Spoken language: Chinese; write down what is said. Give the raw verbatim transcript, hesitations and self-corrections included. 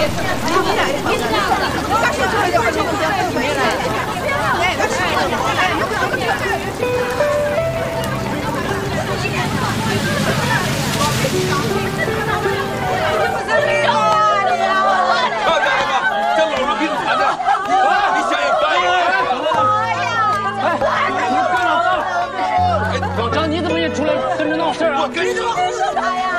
老张，你怎么也出来跟着闹事啊？ 你怎么胡说八道呀？